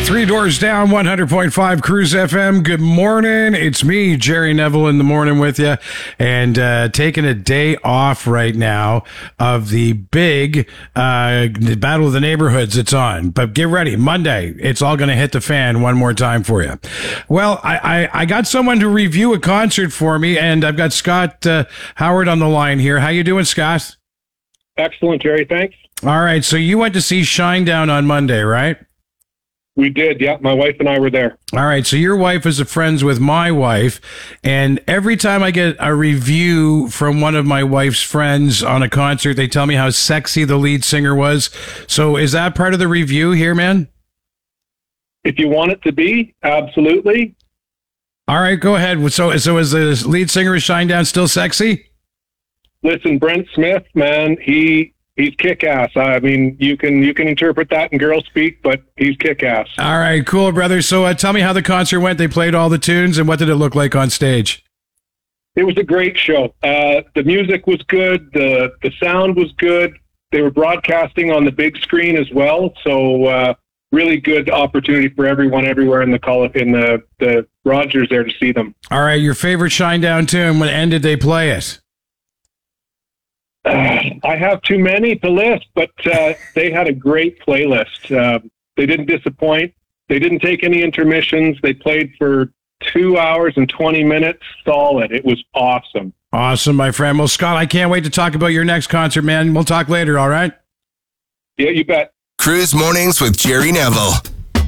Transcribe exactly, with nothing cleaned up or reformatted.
Three Doors Down, one hundred point five Cruise F M. Good morning. It's me, Jerry Neville, in the morning with you, and uh, taking a day off right now of the big uh, Battle of the Neighborhoods it's on. But get ready. Monday, it's all going to hit the fan one more time for you. Well, I, I, I got someone to review a concert for me, and I've got Scott uh, Howard on the line here. How you doing, Scott? Excellent, Jerry. Thanks. All right. So you went to see Shinedown on Monday, right? We did, yeah. My wife and I were there. All right, so your wife is a friends with my wife, and every time I get a review from one of my wife's friends on a concert, they tell me how sexy the lead singer was. So is that part of the review here, man? If you want it to be, absolutely. All right, go ahead. So, so is the lead singer of Shinedown still sexy? Listen, Brent Smith, man, he... He's kick-ass. I mean, you can you can interpret that in girl speak, but he's kick-ass. All right, cool, brother. So uh, tell me how the concert went. They played all the tunes, and what did it look like on stage? It was a great show. Uh, the music was good. The the sound was good. They were broadcasting on the big screen as well, so uh, really good opportunity for everyone everywhere in the call in the the Rogers there to see them. All right, your favorite Shinedown tune. When end did they play it? Uh, I have too many to list, but uh, they had a great playlist. Uh, they didn't disappoint. They didn't take any intermissions. They played for two hours and twenty minutes solid. It was awesome. Awesome, my friend. Well, Scott, I can't wait to talk about your next concert, man. We'll talk later, all right? Yeah, you bet. Cruise Mornings with Jerry Neville.